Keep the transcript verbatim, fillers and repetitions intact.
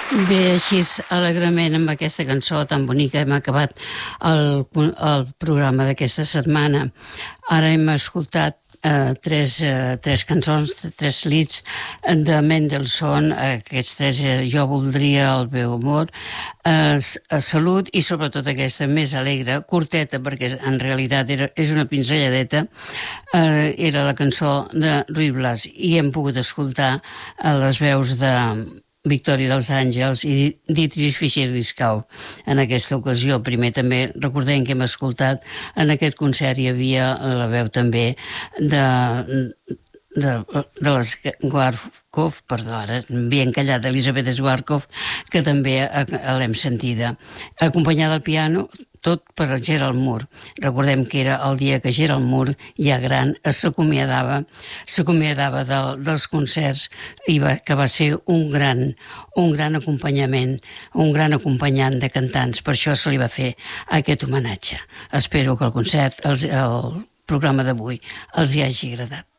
Bé, així alegrement amb aquesta cançó tan bonica hem acabat el, el programa d'aquesta setmana. Ara hem escoltat eh, tres, eh, tres cançons, tres leads de Mendelssohn, aquests tres, eh, Jo voldria, El meu amor, eh, Salut i sobretot aquesta més alegre, curteta perquè en realitat era, és una pinzelladeta, eh, era la cançó de Ruy Blas i hem pogut escoltar eh, les veus de Victòria dels Àngels i Dietrich Fischer-Dieskau. En aquesta ocasió, primer també recordem que hem escoltat en aquest concert hi havia la veu també de, de, de les Schwarzkopf, perdó, ara m'havia encallat, Elisabeth Schwarzkopf, que també l'hem sentida. Acompanyada al piano, tot per Gerald Moore. Recordem que era el dia que Gerald Moore, ja gran, s'acomiadava s'acomiadava de, dels concerts i va, que va ser un gran, un gran acompanyament, un gran acompanyant de cantants. Per això se li va fer aquest homenatge. Espero que el concert, el, el programa d'avui, els hi hagi agradat.